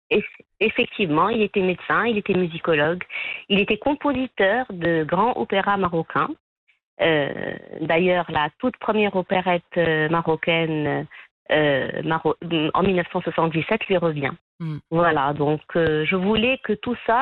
Effectivement, il était médecin, il était musicologue, il était compositeur de grands opéras marocains. D'ailleurs, la toute première opérette marocaine en 1977 lui revient. Mm. Voilà, donc je voulais que tout ça